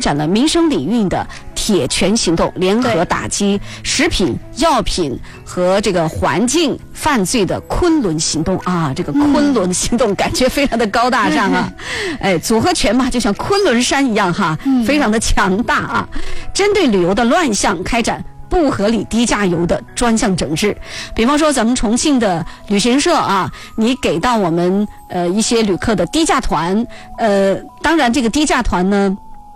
展了民生领域的铁拳行动，联合打击食品、药品和这个环境犯罪的昆仑行动啊！这个昆仑行动感觉非常的高大上啊，组合拳嘛，就像昆仑山一样哈，非常的强大啊！针对旅游的乱象开展不合理低价游的专项整治，比方说咱们重庆的旅行社啊，你给到我们一些旅客的低价团，当然这个低价团呢，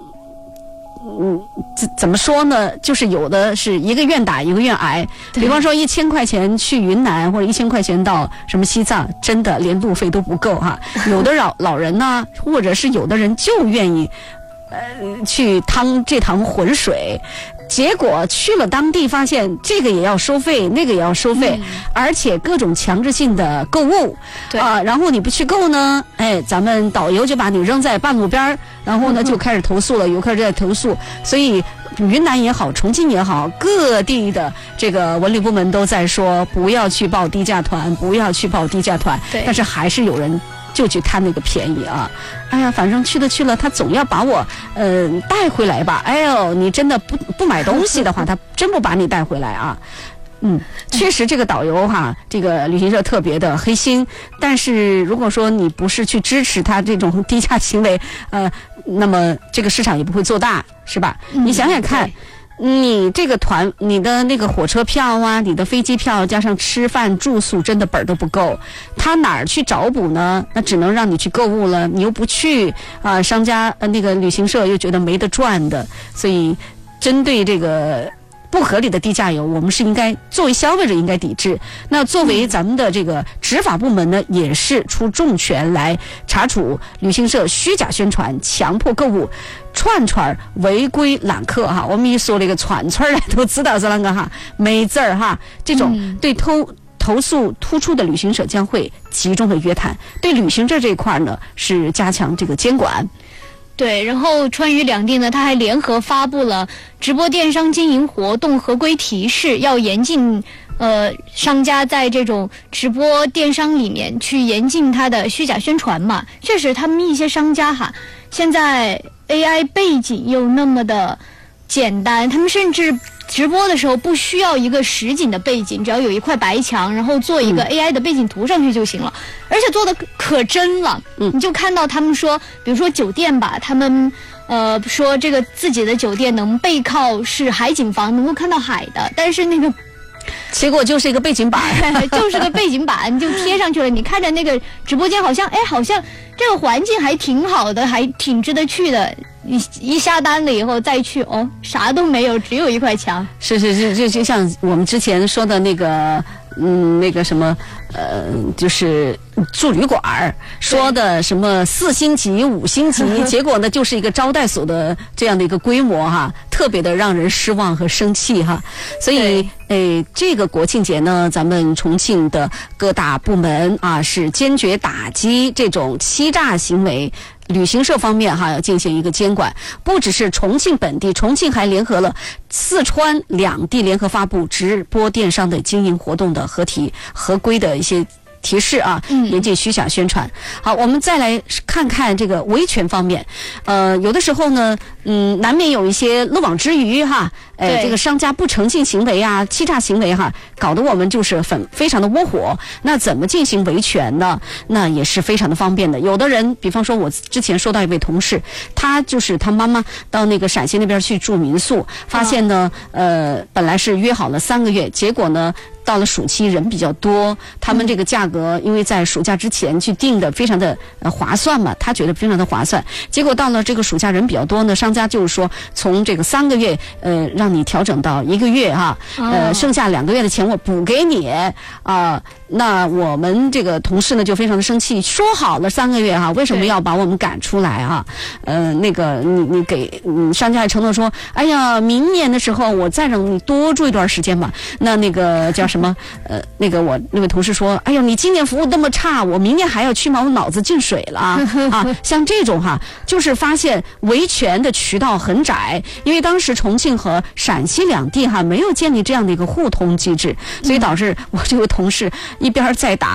怎么说呢？就是有的是一个愿打一个愿挨，比方说1000块钱去云南，或者1000块钱到什么西藏，真的连路费都不够哈。有的老人呢，或者是有的人就愿意去趟这趟浑水。结果去了当地，发现这个也要收费，那个也要收费，而且各种强制性的购物，然后你不去购呢，咱们导游就把你扔在半路边，然后呢就开始投诉了，游客就在投诉，所以云南也好，重庆也好，各地的这个文旅部门都在说不要去报低价团，不要去报低价团，但是还是有人就去贪那个便宜啊！哎呀，反正去了，他总要把我带回来吧？哎呦，你真的不买东西的话，他真不把你带回来啊！确实这个导游哈，这个旅行社特别的黑心。但是如果说你不是去支持他这种低价行为，那么这个市场也不会做大，是吧？你想想看。你这个团，你的那个火车票啊，你的飞机票加上吃饭住宿，真的本儿都不够，他哪儿去找补呢？那只能让你去购物了，你又不去啊，商家那个旅行社又觉得没得赚的，所以针对这个不合理的低价游，我们是应该作为消费者应该抵制。那作为咱们的这个执法部门呢，也是出重拳来查处旅行社虚假宣传、强迫购物、串违规揽客哈。我们一说这个串儿都知道是那个哈，没字儿哈。这种对投诉突出的旅行社将会集中的约谈，对旅行社这一块呢是加强这个监管。 对，然后川渝两地呢，它还联合发布了直播电商经营活动合规提示，要严禁商家在这种直播电商里面去严禁它的虚假宣传嘛。确实，他们一些商家哈，现在 AI 背景又那么的简单，他们甚至直播的时候不需要一个实景的背景，只要有一块白墙，然后做一个 AI 的背景图上去就行了，而且做的可真了。你就看到他们说，比如说酒店吧，他们说这个自己的酒店能背靠是海景房，能够看到海的，但是那个结果就是一个背景板就是个背景板就贴上去了，你看着那个直播間好像这个环境还挺好的，还挺值得去的，一下单了以后再去，啥都没有，只有一块墙。 是，就像我们之前说的那个那个什么就是住旅馆说的什么4星级5星级结果呢就是一个招待所的这样的一个规模哈，特别的让人失望和生气哈。所以这个国庆节呢，咱们重庆的各大部门啊是坚决打击这种欺诈行为，旅行社方面哈要进行一个监管，不只是重庆本地，重庆还联合了四川两地联合发布直播电商的经营活动的合规的一些提示啊，严禁虚假宣传。好，我们再来看看这个维权方面，有的时候呢，难免有一些漏网之鱼哈，这个商家不诚信行为啊、欺诈行为哈，搞得我们就是非常的窝火。那怎么进行维权呢？那也是非常的方便的。有的人，比方说我之前说到一位同事，他妈妈到那个陕西那边去住民宿，发现呢，本来是约好了3个月，结果呢，到了暑期人比较多，他们这个价格因为在暑假之前去定的非常的划算嘛，他觉得非常的划算。结果到了这个暑假人比较多呢，商家就是说从这个3个月让你调整到1个月哈，剩下2个月的钱我补给你啊。那我们这个同事呢就非常的生气，说好了3个月哈，为什么要把我们赶出来啊？那个你给商家还承诺说，哎呀，明年的时候我再让你多住一段时间吧。那个叫什么？那个我那位同事说，哎呦，你今年服务那么差，我明年还要去吗？我脑子进水了啊！像这种哈，就是发现维权的渠道很窄，因为当时重庆和陕西两地哈没有建立这样的一个互通机制，所以导致我这位同事一边在打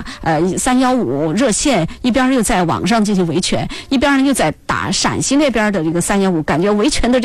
315热线，一边又在网上进行维权，一边又在打陕西那边的这个315，感觉维权的